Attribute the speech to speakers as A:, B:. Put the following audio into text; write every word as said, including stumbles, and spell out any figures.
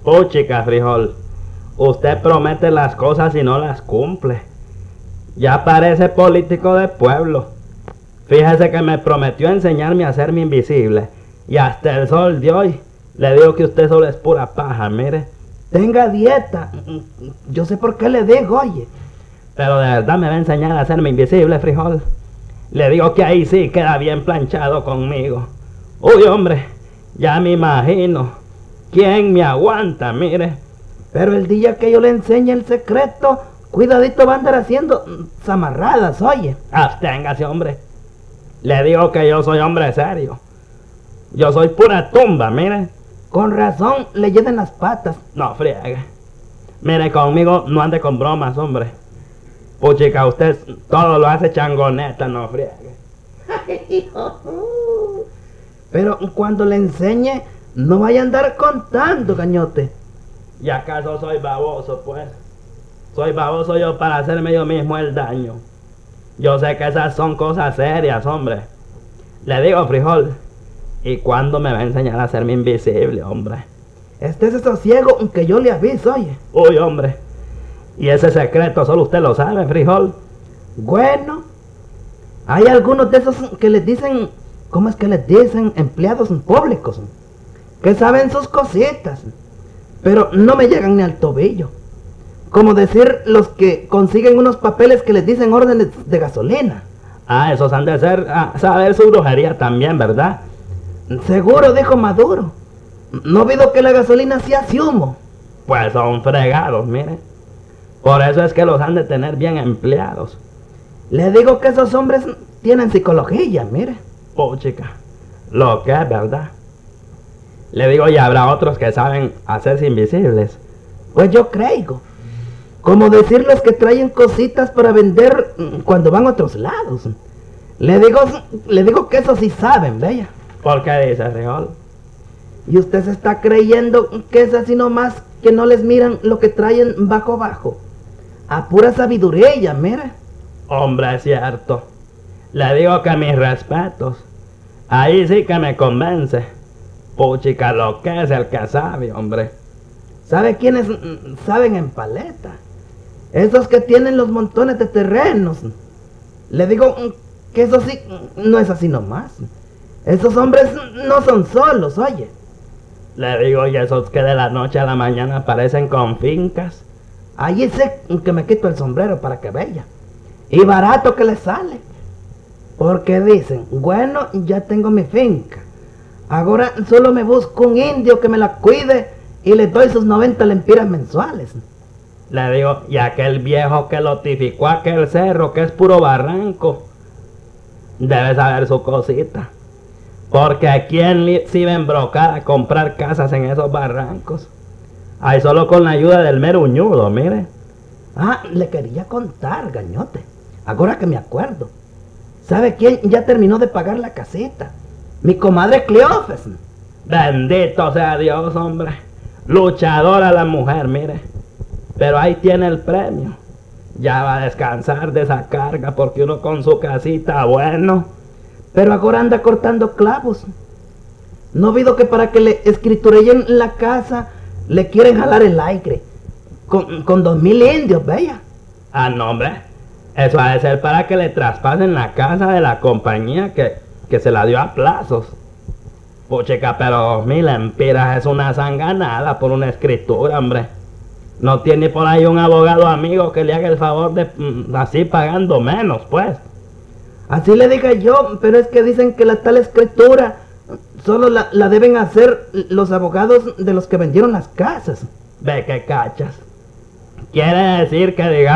A: Puchica, frijol, usted promete las cosas y no las cumple. Ya parece político de pueblo. Fíjese que me prometió enseñarme a hacerme invisible. Y hasta el sol de hoy le digo que usted solo es pura paja, mire.
B: Tenga dieta. Yo sé por qué le digo, oye.
A: Pero de verdad me va a enseñar a hacerme invisible, frijol. Le digo que ahí sí queda bien planchado conmigo. Uy, hombre, ya me imagino. ¿Quién me aguanta, mire?
B: Pero el día que yo le enseñe el secreto, cuidadito va a andar haciendo zamarradas, oye.
A: Absténgase, hombre. Le digo que yo soy hombre serio. Yo soy pura tumba, mire.
B: Con razón le llenan las patas.
A: No friegue. Mire, conmigo no ande con bromas, hombre. Puchica, usted todo lo hace changoneta, no friegue.
B: Pero cuando le enseñe, no vaya a andar contando, gañote.
A: ¿Y acaso soy baboso, pues? Soy baboso yo para hacerme yo mismo el daño. Yo sé que esas son cosas serias, hombre. Le digo, frijol, ¿y cuándo me va a enseñar a hacerme invisible, hombre?
B: Estése sosiego que yo le aviso, oye.
A: Uy, hombre. Y ese secreto solo usted lo sabe, frijol.
B: Bueno, hay algunos de esos que les dicen, ¿cómo es que les dicen? Empleados públicos, que saben sus cositas, pero no me llegan ni al tobillo. Como decir los que consiguen unos papeles que les dicen órdenes de gasolina.
A: Ah, esos han de ser, ah, saber su brujería también, ¿verdad?
B: Seguro, dijo Maduro. ¿No visto que la gasolina sí hace humo?
A: Pues son fregados, mire. Por eso es que los han de tener bien empleados.
B: Le digo que esos hombres tienen psicología, mire.
A: Oh, chica, lo que es verdad. Le digo, y habrá otros que saben hacerse invisibles.
B: Pues yo creo. Como decir los que traen cositas para vender cuando van a otros lados. Le digo, le digo que eso sí saben, bella.
A: ¿Por qué dice, frijol?
B: Y usted se está creyendo que es así nomás, que no les miran lo que traen bajo bajo. A pura sabiduría, mire.
A: Hombre, es cierto. Le digo que mis respetos. Ahí sí que me convence. Puchica, lo que es el que sabe, hombre.
B: ¿Sabe quiénes saben en paleta? Esos que tienen los montones de terrenos. Le digo que eso sí no es así nomás. Esos hombres no son solos, oye.
A: Le digo, y esos que de la noche a la mañana aparecen con fincas.
B: Allí sé que me quito el sombrero para que vea. Y barato que le sale. Porque dicen, bueno, ya tengo mi finca. Ahora solo me busco un indio que me la cuide y le doy sus noventa lempiras mensuales.
A: Le digo, y aquel viejo que lotificó aquel cerro, que es puro barranco, debe saber su cosita. Porque a quién se iba a embrocar a comprar casas en esos barrancos. Ahí solo con la ayuda del meruñudo, mire.
B: Ah, le quería contar, gañote. Ahora que me acuerdo. ¿Sabe quién ya terminó de pagar la casita? Mi comadre Cleofes.
A: Bendito sea Dios, hombre. Luchadora la mujer, mire. Pero ahí tiene el premio. Ya va a descansar de esa carga porque uno con su casita, bueno.
B: Pero ahora anda cortando clavos. No visto que para que le escritureen la casa le quieren jalar el aire. Con, con dos mil indios, bella.
A: Ah, no, hombre. Eso ha de ser para que le traspasen la casa de la compañía que, que se la dio a plazos. Puchica, pero dos mil empiras es una sanganada por una escritura, hombre. No tiene por ahí un abogado amigo que le haga el favor de mm, así pagando menos, pues.
B: Así le diga yo, pero es que dicen que la tal escritura solo la, la deben hacer los abogados de los que vendieron las casas.
A: Ve que cachas. Quiere decir que digamos